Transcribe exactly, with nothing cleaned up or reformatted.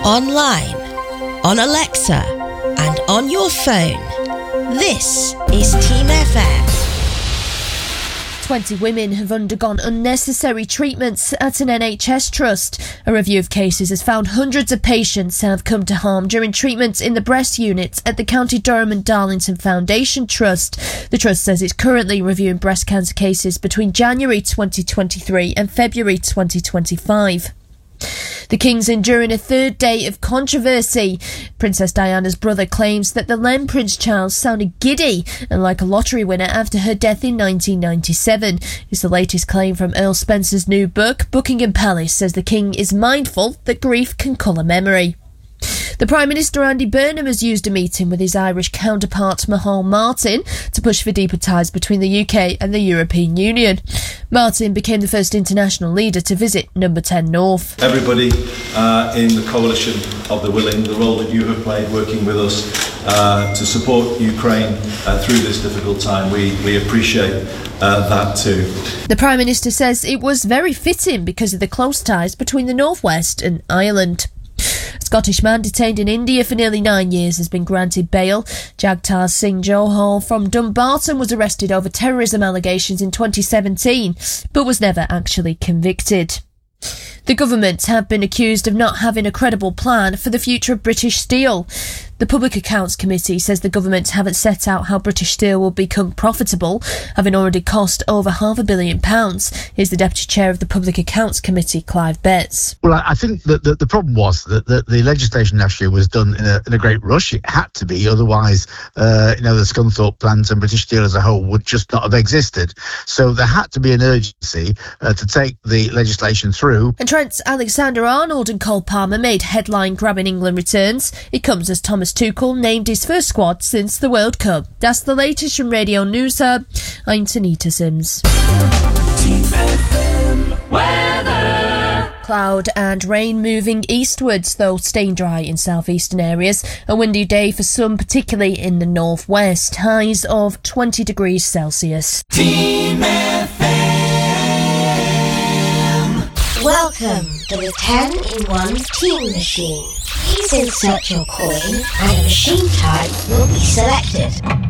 online, on Alexa, and on your phone. This is Team F M. twenty women have undergone unnecessary treatments at an N H S trust. A review of cases has found hundreds of patients have come to harm during treatments in the breast units at the County Durham and Darlington Foundation Trust. The trust says it's currently reviewing breast cancer cases between January twenty twenty-three and February twenty twenty-five. The King's enduring a third day of controversy. Princess Diana's brother claims that the then Prince Charles sounded giddy and like a lottery winner after her death in nineteen ninety-seven. It's the latest claim from Earl Spencer's new book. Buckingham Palace says the King is mindful that grief can colour memory. The Prime Minister Andy Burnham has used a meeting with his Irish counterpart Micheál Martin to push for deeper ties between the U K and the European Union. Martin became the first international leader to visit Number ten North. Everybody uh, in the coalition of the willing, the role that you have played working with us uh, to support Ukraine uh, through this difficult time, we, we appreciate uh, that too. The Prime Minister says it was very fitting because of the close ties between the North West and Ireland. A Scottish man detained in India for nearly nine years has been granted bail. Jagtar Singh Johal from Dumbarton was arrested over terrorism allegations in twenty seventeen, but was never actually convicted. The government have been accused of not having a credible plan for the future of British Steel. The Public Accounts Committee says the government haven't set out how British Steel will become profitable, having already cost over half a billion pounds. Here's the Deputy Chair of the Public Accounts Committee, Clive Betts. Well, I think that the, the problem was that the, the legislation last year was done in a, in a great rush. It had to be, otherwise, uh, you know, the Scunthorpe plant and British Steel as a whole would just not have existed. So there had to be an urgency uh, to take the legislation through. And Trent Alexander-Arnold and Cole Palmer made headline-grabbing England returns. It comes as Thomas Tuchel named his first squad since the World Cup. That's the latest from Radio News Hub. I'm Tanita Sims. Team F M weather. Cloud and rain moving eastwards, though staying dry in southeastern areas. A windy day for some, particularly in the northwest. Highs of twenty degrees Celsius. Team F M. Welcome to the ten in one Team Machine. Please insert your coin and a machine type will be selected.